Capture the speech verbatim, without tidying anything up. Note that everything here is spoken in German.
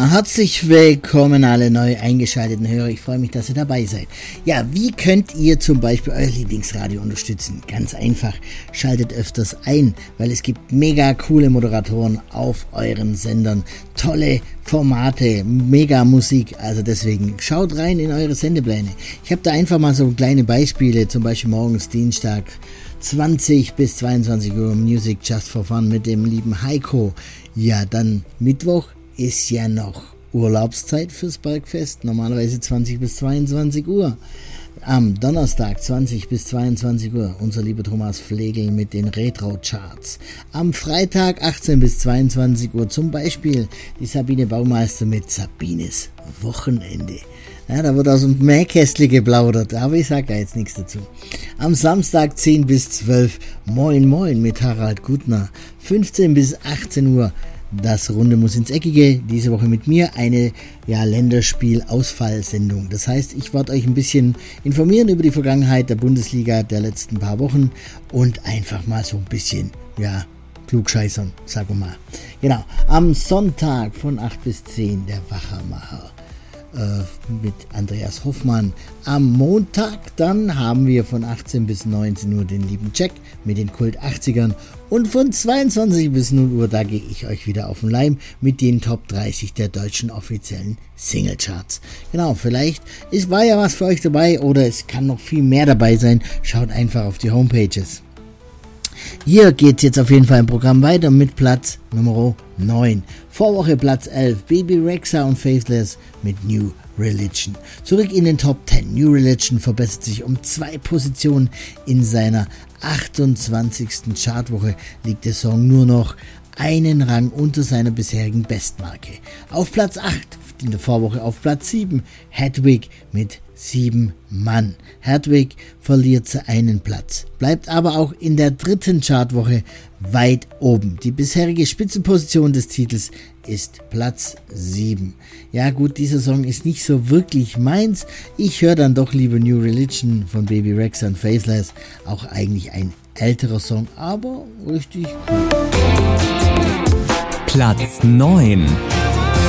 herzlich willkommen alle neu eingeschalteten Hörer. Ich freue mich, dass ihr dabei seid. Ja, wie könnt ihr zum Beispiel euer Lieblingsradio unterstützen? Ganz einfach, schaltet öfters ein, weil es gibt mega coole Moderatoren auf euren Sendern. Tolle Formate, mega Musik, also deswegen schaut rein in eure Sendepläne. Ich habe da einfach mal so kleine Beispiele, zum Beispiel morgens Dienstag zwanzig bis zweiundzwanzig Uhr Music Just for Fun mit dem lieben Heiko. Ja, dann Mittwoch ist ja noch Urlaubszeit fürs Bergfest, normalerweise zwanzig bis zweiundzwanzig Uhr. Am Donnerstag zwanzig bis zweiundzwanzig Uhr unser lieber Thomas Flegel mit den Retro-Charts. Am Freitag achtzehn bis zweiundzwanzig Uhr zum Beispiel die Sabine Baumeister mit Sabines Wochenende. Ja, da wird aus dem Nähkästli geplaudert, aber ich sage da jetzt nichts dazu. Am Samstag zehn bis zwölf Moin Moin mit Harald Gutner. fünfzehn bis achtzehn Uhr das Runde muss ins Eckige, diese Woche mit mir eine ja, Länderspiel-Ausfallsendung. Das heißt, ich werde euch ein bisschen informieren über die Vergangenheit der Bundesliga der letzten paar Wochen und einfach mal so ein bisschen, ja, klugscheißern, sagen wir mal. Genau, am Sonntag von acht bis zehn der Wachermacher äh, mit Andreas Hoffmann. Am Montag dann haben wir von achtzehn bis neunzehn Uhr den lieben Jack mit den Kult achtzigern. Und von zweiundzwanzig bis null Uhr, da gehe ich euch wieder auf den Leim mit den Top dreißig der deutschen offiziellen Singlecharts. Genau, vielleicht ist, war ja was für euch dabei oder es kann noch viel mehr dabei sein. Schaut einfach auf die Homepages. Hier geht's jetzt auf jeden Fall im Programm weiter mit Platz Nummer neun. Vorwoche Platz elf, Baby Rexha und Faithless mit New Religion. Zurück in den Top zehn. New Religion verbessert sich um zwei Positionen. In seiner achtundzwanzigsten Chartwoche liegt der Song nur noch einen Rang unter seiner bisherigen Bestmarke. Auf Platz acht, in der Vorwoche auf Platz sieben, Hedwig mit sieben Mann. Hedwig verliert einen Platz, bleibt aber auch in der dritten Chartwoche weit oben. Die bisherige Spitzenposition des Titels ist Platz sieben. Ja gut, dieser Song ist nicht so wirklich meins. Ich höre dann doch lieber New Religion von Baby Rexha und Faithless. Auch eigentlich ein älterer Song, aber richtig cool. Platz neun.